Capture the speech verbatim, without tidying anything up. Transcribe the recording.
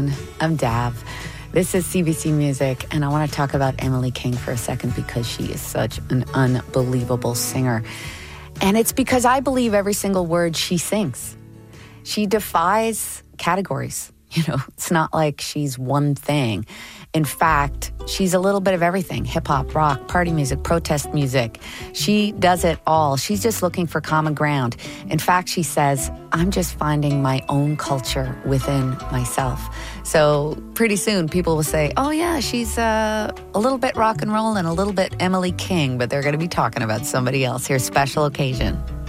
everyone. I'm Dav. This is C B C Music, and I want to talk about Emily King for a second because she is such an unbelievable singer. And it's because I believe every single word she sings. She defies categories. You know, it's not like she's one thing. In fact, she's a little bit of everything. Hip-hop, rock, party music, protest music. She does it all. She's just looking for common ground. In fact, she says, I'm just finding my own culture within myself. So pretty soon people will say, oh yeah, she's uh, a little bit rock and roll and a little bit Emily King, but they're going to be talking about somebody else here. Special occasion.